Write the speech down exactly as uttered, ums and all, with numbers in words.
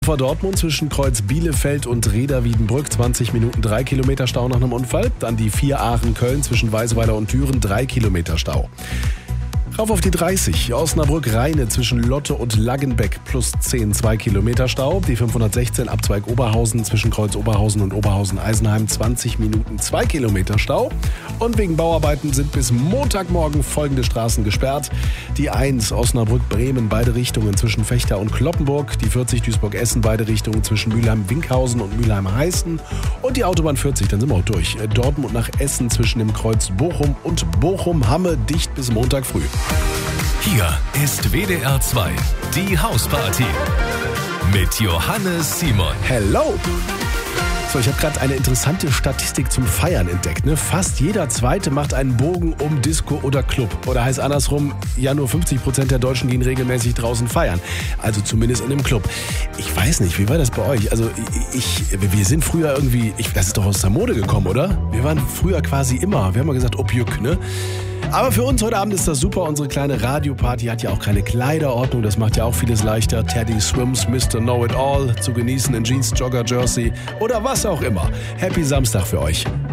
Vor Dortmund zwischen Kreuz Bielefeld und Reda Wiedenbrück zwanzig Minuten, drei Kilometer Stau nach einem Unfall. Dann die vier Aachen-Köln zwischen Weisweiler und Düren, drei Kilometer Stau. Rauf auf die dreißig, Osnabrück-Rheine zwischen Lotte und Laggenbeck plus zehn, zwei Kilometer Stau. Die fünfhundertsechzehn Abzweig Oberhausen zwischen Kreuz Oberhausen und Oberhausen-Eisenheim, zwanzig Minuten, zwei Kilometer Stau. Und wegen Bauarbeiten sind bis Montagmorgen folgende Straßen gesperrt. Die eins Osnabrück-Bremen, beide Richtungen zwischen Vechta und Kloppenburg. Die vierzig Duisburg-Essen, beide Richtungen zwischen Mülheim-Winkhausen und Mülheim-Heißen. Und die Autobahn vierzig, dann sind wir auch durch. Dortmund nach Essen zwischen dem Kreuz Bochum und Bochum-Hamme dicht bis Montag früh. Hier ist W D R zwei, die Hausparty mit Johannes Simon. Hello! So, ich habe gerade eine interessante Statistik zum Feiern entdeckt. Ne? Fast jeder Zweite macht einen Bogen um Disco oder Club. Oder heißt andersrum, ja, nur fünfzig Prozent der Deutschen gehen regelmäßig draußen feiern. Also zumindest in einem Club. Ich weiß nicht, wie war das bei euch? Also ich, wir sind früher irgendwie, ich, das ist doch aus der Mode gekommen, oder? Wir waren früher quasi immer, wir haben mal gesagt, Objuk, ne? Aber für uns heute Abend ist das super. Unsere kleine Radioparty hat ja auch keine Kleiderordnung. Das macht ja auch vieles leichter. Teddy Swims, Mister Know It All zu genießen in Jeans, Jogger, Jersey oder was auch immer. Happy Samstag für euch.